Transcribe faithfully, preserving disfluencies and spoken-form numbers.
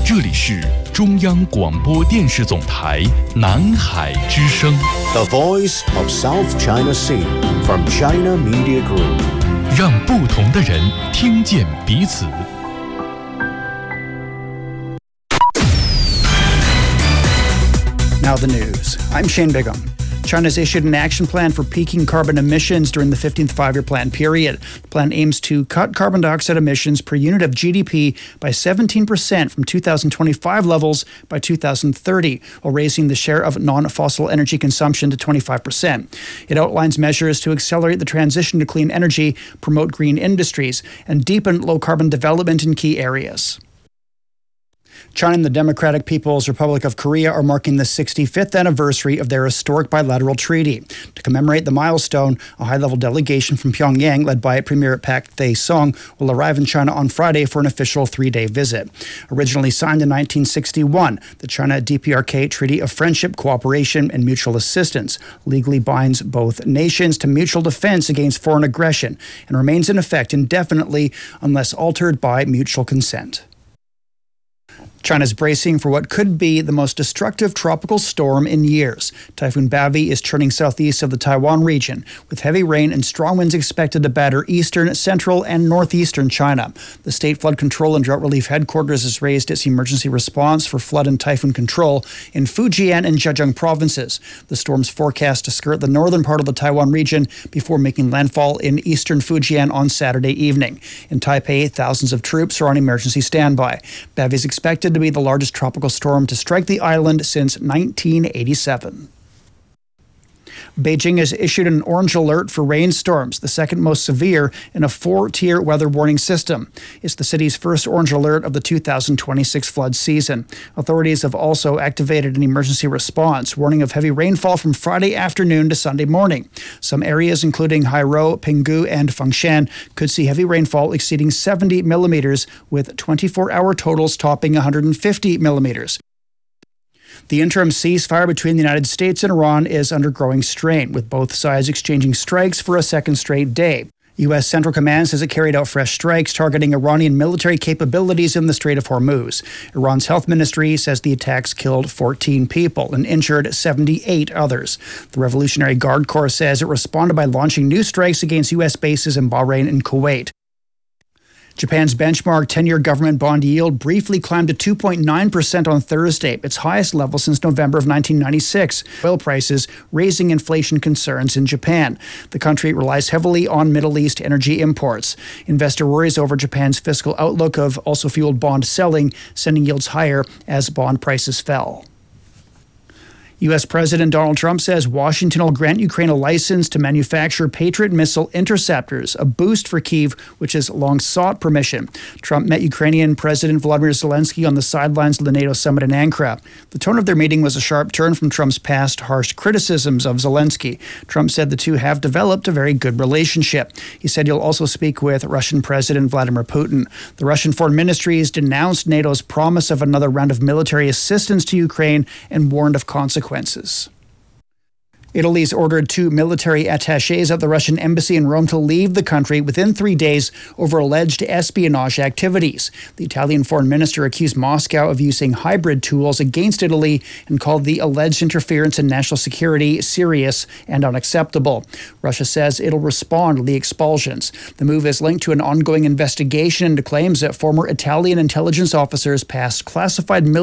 这里是中央广播电视总台南海之声 The Voice of South China Sea from China Media Group， 让不同的人听见彼此。 Now the news. I'm Shane Bigham. China's issued an action plan for peaking carbon emissions during the fifteenth five-year plan period. The plan aims to cut carbon dioxide emissions per unit of G D P by seventeen percent from two thousand twenty-five levels by two thousand thirty, while raising the share of non-fossil energy consumption to twenty-five percent. It outlines measures to accelerate the transition to clean energy, promote green industries, and deepen low-carbon development in key areas. China and the Democratic People's Republic of Korea are marking the sixty-fifth anniversary of their historic bilateral treaty. To commemorate the milestone, a high-level delegation from Pyongyang, led by Premier Pak Tae-sung, will arrive in China on Friday for an official three-day visit. Originally signed in nineteen sixty-one, the China-D P R K Treaty of Friendship, Cooperation, and Mutual Assistance legally binds both nations to mutual defense against foreign aggression and remains in effect indefinitely unless altered by mutual consent. China's bracing for what could be the most destructive tropical storm in years. Typhoon Bavi is churning southeast of the Taiwan region, with heavy rain and strong winds expected to batter eastern, central, and northeastern China. The State Flood Control and Drought Relief Headquarters has raised its emergency response for flood and typhoon control in Fujian and Zhejiang provinces. The storm's forecast to skirt the northern part of the Taiwan region before making landfall in eastern Fujian on Saturday evening. In Taipei, thousands of troops are on emergency standby. Bavi is expected to be the largest tropical storm to strike the island since nineteen eighty-seven. Beijing has issued an orange alert for rainstorms, the second most severe in a four-tier weather warning system. It's the city's first orange alert of the two thousand twenty-six flood season. Authorities have also activated an emergency response, warning of heavy rainfall from Friday afternoon to Sunday morning. Some areas, including Hairou, Pinggu, and Fengshan, could see heavy rainfall exceeding seventy millimeters, with twenty-four hour totals topping one hundred fifty millimeters. The interim ceasefire between the United States and Iran is under growing strain, with both sides exchanging strikes for a second straight day. U S Central Command says it carried out fresh strikes targeting Iranian military capabilities in the Strait of Hormuz. Iran's health ministry says the attacks killed fourteen people and injured seventy-eight others. The Revolutionary Guard Corps says it responded by launching new strikes against U S bases in Bahrain and Kuwait. Japan's benchmark ten-year government bond yield briefly climbed to two point nine percent on Thursday, its highest level since November of nineteen ninety-six. Oil prices raising inflation concerns in Japan. The country relies heavily on Middle East energy imports. Investor worries over Japan's fiscal outlook have also fueled bond selling, sending yields higher as bond prices fell. U S President Donald Trump says Washington will grant Ukraine a license to manufacture Patriot missile interceptors, a boost for Kyiv, which has long sought permission. Trump met Ukrainian President Volodymyr Zelensky on the sidelines of the NATO summit in Ankara. The tone of their meeting was a sharp turn from Trump's past harsh criticisms of Zelensky. Trump said the two have developed a very good relationship. He said he'll also speak with Russian President Vladimir Putin. The Russian Foreign Ministry has denounced NATO's promise of another round of military assistance to Ukraine and warned of consequences. Italy's ordered two military attachés at the Russian embassy in Rome to leave the country within three days over alleged espionage activities. The Italian foreign minister accused Moscow of using hybrid tools against Italy and called the alleged interference in national security serious and unacceptable. Russia says it'll respond to the expulsions. The move is linked to an ongoing investigation into claims that former Italian intelligence officers passed classified military